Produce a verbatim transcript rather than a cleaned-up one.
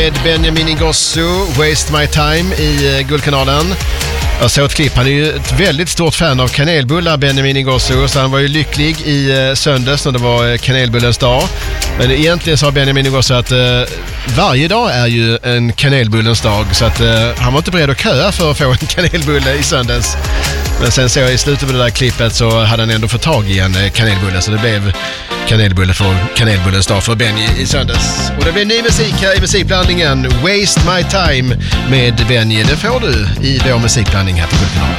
Benjamin Ingrosso, Waste My Time i uh, Guldkanalen. Jag såg ett klipp, han är ju ett väldigt stort fan av kanelbullar, Benjamin Ingrosso, så han var ju lycklig i uh, söndags när det var uh, kanelbullens dag. Men egentligen sa Benjamin Ingrosso att uh, varje dag är ju en kanelbullens dag, så att uh, han var inte beredd att köa för att få en kanelbulle i söndags. Men sen så i slutet på det där klippet så hade han ändå fått tag i en kanelbulle, så det blev kanelbulle för kanelbullens dag för Benny i söndags. Och det blir ny musik här i musikblandningen. Waste My Time med Benny. Det får du i vår musikblandning här på Guldkanalen.